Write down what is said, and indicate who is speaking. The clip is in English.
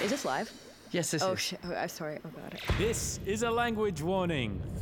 Speaker 1: Is this live?
Speaker 2: Yes, this
Speaker 1: Oh
Speaker 2: is.
Speaker 1: shit! Oh, I'm sorry. Oh god.
Speaker 3: This is a language warning.